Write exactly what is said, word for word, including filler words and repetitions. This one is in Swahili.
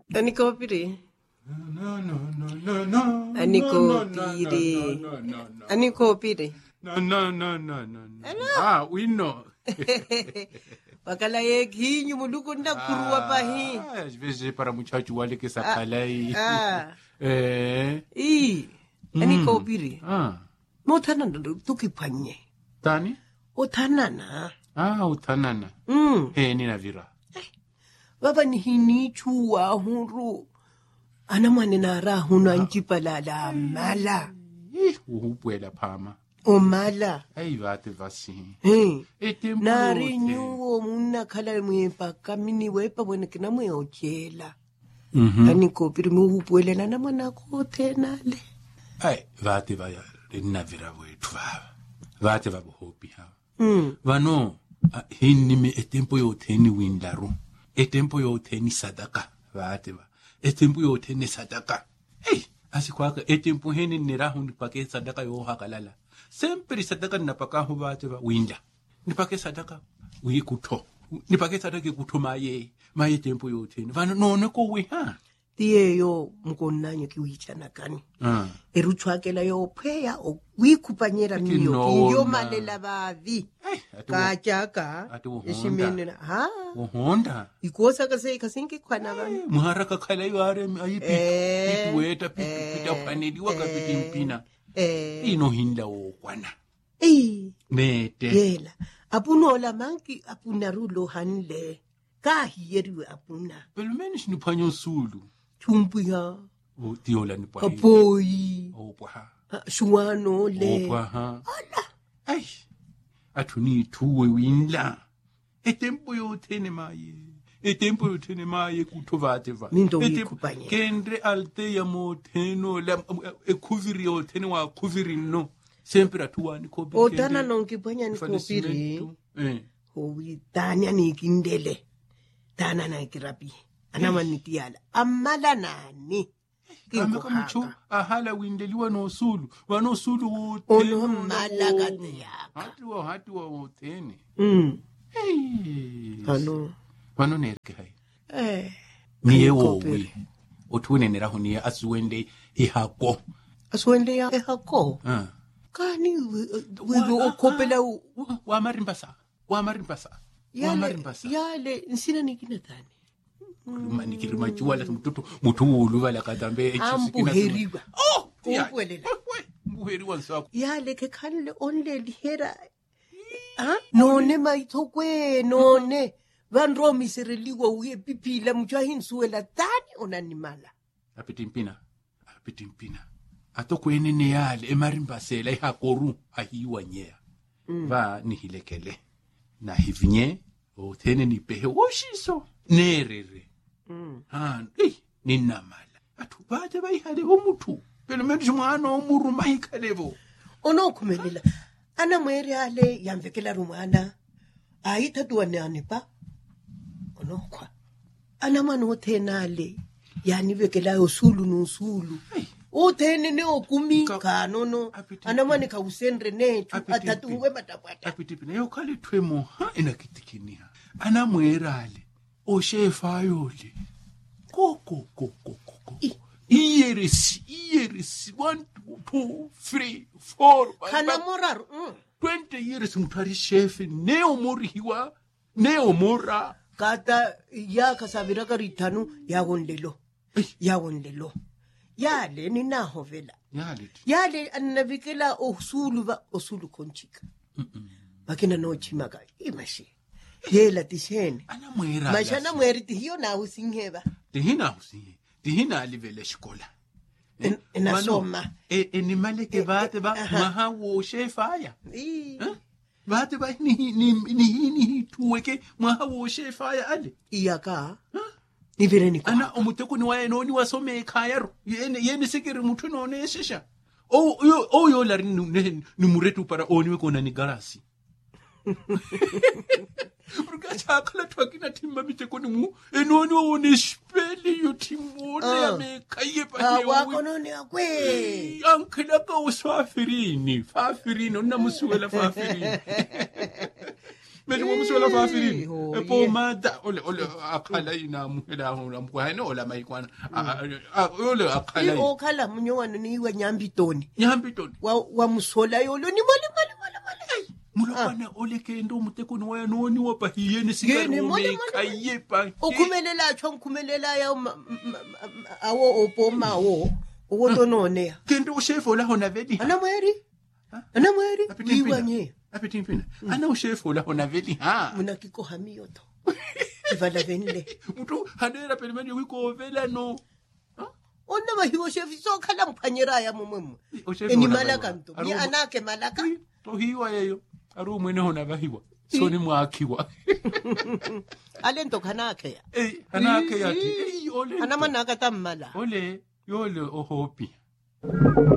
Aniko pire. No, no, no, no, no. Aniko pire. No, no, no, no. Aniko pire. No, no, no, no, no, no. Ah, we know. Wakala ye kinyu muluko nda kurua pahi. Ah, jveze para muchacho wale ke sakalai. Ah. Eh. I. Aniko pire. Ah. Motana ndo tukipanye. Tani? Otanana. Ah, utanana. Mm. He ni navira. Baba ni hini chua huru. Ana manena ra hunu anjipalala mala. Ih, uhupwela pama. O mala. Ai vate vasi. Hey. Etempo. Nari nyuo muna kala mwepa kamini wepa wene kina mwe ochela. Mhm. Aniko piri muhupwele na namana kote nale. Ai, vate vaya navira wetu vava. Vate vabo hopi ha. Mm. Vano hini me etempo yoteni windaru. Etempo yoteni sadaka. Vate va. Etempo yoteni sadaka. Hey, asikwaka etempo hini nirahu nipake sadaka yo hakalala. Sempre sadaka napaka hu vate va winda. Nipake sadaka wi kuto. Nipake sadaka kuto maye. Maye tempo yoteni. Vano no neko we ha. Tiye yo mkonanya kiwichana kani. Ah. Eruchwakela yo pweya o wikupanyera miyo. Kinyo malela bavi. Kachaka. Atu Eshimene. Ha? Uhonda. Ikosa kase kasinki kwa nabani. Muharaka kala yare ayi pitu weta pita paneli wakapiti mpina. Eh. Ino hinda o kwana. Eh. Mete. Yela. Apuno la manki apuna rulo hanle. Kahi yeriwe apuna. Pelo menos no panho sulu. Chumpuya. O tiola ni pa. Apoi. O pa. Shuano le. O pa ha. Ala. Ai. Atuni tuwe winla. E tempo yo tene maye. E tempo yo tene maye kutovate va. Mindo wikupanye. Kendre alte ya moteno la e kuviri yo tene wa kuviri no. Sempre atuwa ni kobi. O tana nonkipanya ni kopiri. Eh. Howi tanya ni kindele. Tana na ikirapi. Anama nitiala. Amala nani. Kama kama cho ahala windeliwa no sulu. Wano sulu wote. Ono mala gade yaka. Hatu wa hatu wa wotene. Mm. Hey. Ano. Wano nerke hai. Eh. Niye wowi. Otune nerahu niye asuwende ihako. Asuwende ya ehako. Ah. Kani wigo okopela u. Wa marimbasa. Wa marimbasa. Wa marimbasa. Yale nsina nikina tani. Manikirima chuala mtoto mutulu wala katambe Ambu heriwa. Oh, kuwelela. Mbuheriwa nsako. Yale ke kanle onle lihera. Ah, none maitokwe none. Vanro misereliwa uye pipila mjahin suela tani onanimala. Apitimpina. Apitimpina. Atokwe ne yale emarimbasela ihakoru ahiwa nyea. Va nihilekele. Na hivinye o tene ni pehe woshiso nerere. Mm. Ah, eh, ninamala. Atu baje bayihale omutu. Pelo menos mwana omuru mahikalebo. Ono kumelela. Ana mwere ale yamvekela rumana. Aita duwane pa. Ono kwa. Ana mwana tena ale yani vekela usulu nusulu. Hey. O tene ne okumi kanono. Ana mwana ka usendre ne atatu we matapata. Apitipi yo kale twemo ha inakitikinia. Ana mwere ale o shefa yole. Koko koko koko. Iyerisi iyerisi one two three four. Kana moraru. Mm. twenty years mutari chef neo moriwa neo mora. Kata ya kasabira karitanu ya gondelo. Ya gondelo. Yale ni nahovela. Yale. Yale anavikela osulu va osulu konchika. Mm. Bakina no chimaga imashi. Yela tishene. Ana mwera. Mashana mweri tihiyo na usingeba. Tihina usinge. Tihina alivele shikola. En, enasoma. E enimale ke bate ba maha wo shefaya. Eh. Bate ba ni ni ni ni tuweke maha wo shefaya ale. Iyaka. Ni vile ni kwa. Ana omuteko ni wae no ni wasome kayaro. Yene yene sekere mutu no ne shesha. O yo o yo la ni ni muretu para oni we kona ni garasi. Porque já aquela tua aqui na timba me tecou no mu, e não não o espelho o timor né me caía para eu. Ah, quando ne akwe. Ankela ka o swafirini, fafirini, não musuela fafirini. Meni mo mswela fa filini. oh, E po yeah. mata ole ole akhala ina muhela ho la mkwano ola maikwana. Ole akhala. o khala munyo wano ni wa nyambitoni Nyambi toni. wa wa musola yolo ni mole mole mole mole Mulopana ole ke ndo mutekuni wa noni wa pahiye ni Yene, singaro mole, me mole. kaye pa. ukhumelela tsho nkhumelela ya ma- ma- ma- awo opoma wo wo tonone Ke ndo chef ola hona vedi. ana mweri ana mweri Apitin iwa pina. nye Apitin pina. Ana chef ola hona vedi ha. muna kiko hamiyoto ivala venle Mutu hadera pelimeni wiko vela no. onna mahiwo chef so khala mphanyera ya momwe O chef eni hona malaka vahiwa. nto ni Aru- anake malaka To hiwa yeyo. Aru mwene hona vahiwa. So ni mwakiwa. alento kanake ya Eh, hanake yati. Eh, ole. ana manaka tammala Ole, yole ohopi.